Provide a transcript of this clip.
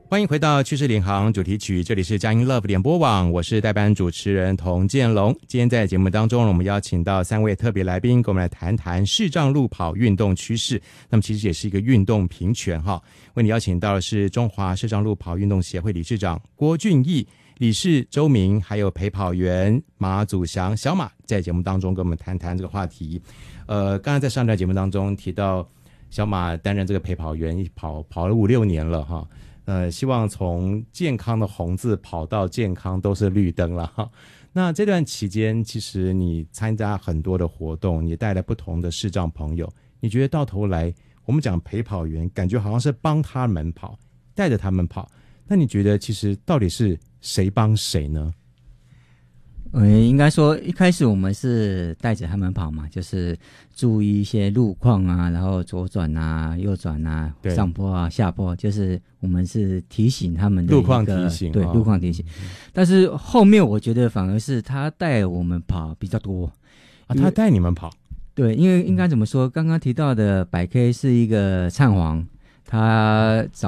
欢迎回到趋势领航主题曲，这里是佳音 Love 联播网，我是代班主持人童建龙。今天在节目当中，我们邀请到3位特别来宾，跟我们来谈谈视障路跑运动趋势。那么其实也是一个运动平权哈。为你邀请到的是中华视障路跑运动协会理事长郭俊义，理事周明，还有陪跑员马祖祥小马，在节目当中跟我们谈谈这个话题。刚才在上段节目当中提到，小马担任这个陪跑员跑了5-6年了哈。希望从健康的红字跑到健康都是绿灯了哈。那这段期间，其实你参加很多的活动，你带来不同的视障朋友，你觉得到头来，我们讲陪跑员，感觉好像是帮他们跑，带着他们跑。那你觉得其实到底是谁帮谁呢？ 应该说一开始我们是带着他们跑嘛，就是注意一些路况啊，然后左转啊、右转啊、上坡啊、下坡，就是我们是提醒他们的路况提醒， 对，路况提醒。但是后面我觉得反而是他带我们跑比较多啊，他带你们跑。 对，因为应该怎么说？刚刚提到的100K 是一个灿煌，他